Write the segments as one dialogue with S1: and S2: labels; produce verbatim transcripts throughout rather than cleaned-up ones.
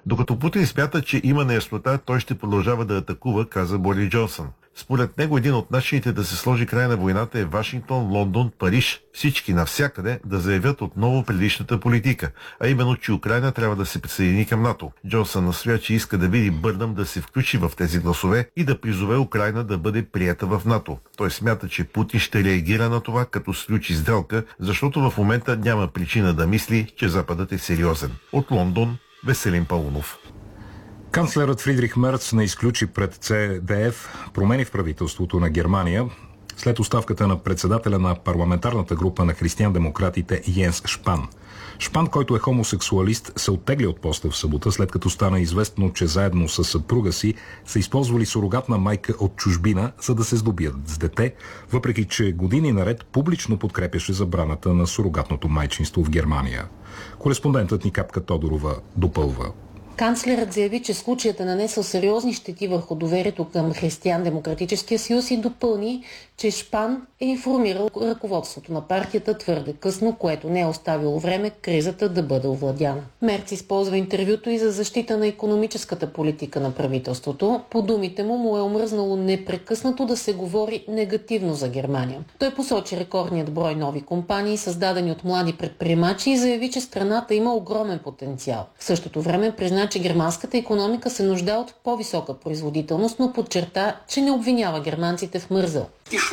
S1: Докато Путин смята, че има неяснота, той ще продължава да атакува, каза Борис Джонсън. Според него един от начините да се сложи край на войната е Вашингтон, Лондон, Париж, всички навсякъде да заявят отново предишната политика, а именно, че Украйна трябва да се присъедини към НАТО. Джонсън настоя, че иска да види Бърнъм да се включи в тези гласове и да призове Украйна да бъде приета в НАТО. Той смята, че Путин ще реагира на това, като сключи сделка, защото в момента няма причина да мисли, че Западът е сериозен. От Лондон, Веселин Паунов.
S2: Канцлерът Фридрих Мерц не изключи пред Це Де Еф промени в правителството на Германия след оставката на председателя на парламентарната група на християн-демократите Йенс Шпан. Шпан, който е хомосексуалист, се оттегли от поста в събота, след като стана известно, че заедно с съпруга си са използвали сурогатна майка от чужбина, за да се здобият с дете, въпреки че години наред публично подкрепяше забраната на сурогатното майчинство в Германия. Кореспондентът ни Капка Тодорова допълва.
S3: Канцлерът заяви, че случаят е нанесъл сериозни щети върху доверието към Християн-демократическия съюз и допълни, че Шпан е информирал ръководството на партията твърде късно, което не е оставило време кризата да бъде овладяна. Мерц използва интервюто и за защита на икономическата политика на правителството. По думите му му е омръзнало непрекъснато да се говори негативно за Германия. Той посочи рекордният брой нови компании, създадени от млади предприемачи, и заяви, че страната има огромен потенциал. В същото време призна, че германската икономика се нуждае от по-висока производителност, но подчерта, че не обвинява германците в мързел.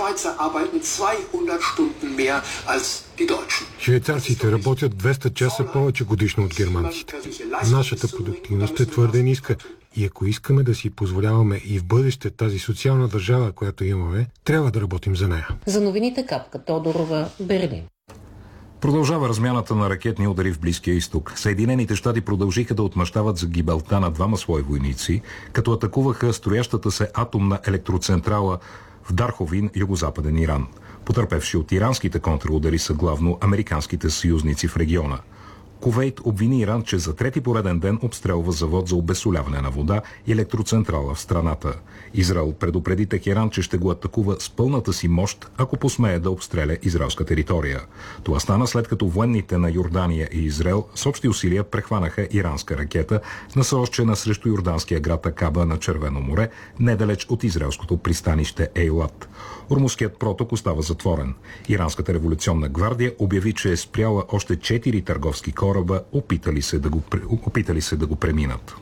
S4: Швейцарците работят двеста часа повече годишно от германците. Нашата продуктивност е твърде ниска и ако искаме да си позволяваме и в бъдеще тази социална държава, която имаме, трябва да работим за нея.
S3: За новините Капка Тодорова, Берлин.
S2: Продължава размяната на ракетни удари в Близкия изток. Съединените щати продължиха да отмъщават за гибелта на двама свои войници, като атакуваха строящата се атомна електроцентрала в Дарховин, югозападен Иран. Потърпевши от иранските контрудари са главно американските съюзници в региона. Кувейт обвини Иран, че за трети пореден ден обстрелва завод за обезсоляване на вода и електроцентрала в страната. Израел предупреди Техеран, че ще го атакува с пълната си мощ, ако посмее да обстреля израелска територия. Това стана след като военните на Йордания и Израел с общи усилия прехванаха иранска ракета, насочена срещу йорданския град Акаба на Червено море, недалеч от израелското пристанище Ейлат. Ормузският проток остава затворен. Иранската революционна гвардия обяви, че е спряла още четири търговски кораба, опитали се да го, опитали се да го преминат.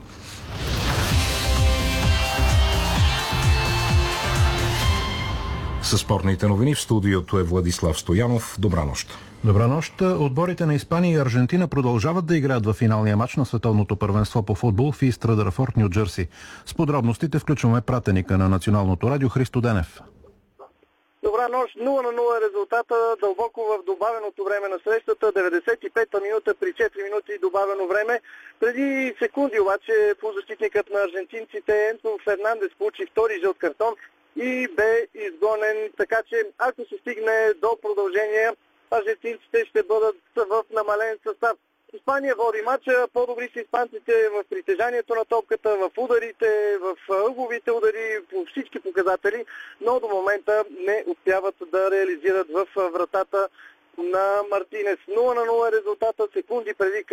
S2: Със спортните новини в студиото е Владислав Стоянов. Добра нощ.
S5: Добра нощ. Отборите на Испания и Аржентина продължават да играят в финалния матч на световното първенство по футбол в Ист Ръдърфорд, Ню Джерси. С подробностите включваме пратеника на Националното радио Христо Денев.
S6: Добра нощ. нула на нула е резултата, дълбоко в добавеното време на срещата. деветдесет и пета минута при четири минути добавено време. Преди секунди обаче полузащитникът на аржентинците Енцо Фернандес получи втори жълт картон и бе изгонен. Така че ако се стигне до продължение, аржентинците ще бъдат в намален състав. Испания води мача, по-добри са испанците в притежанието на топката, в ударите, в ъгловите удари, по всички показатели, но до момента не успяват да реализират в вратата на Мартинес. нула на нула резултата, секунди преди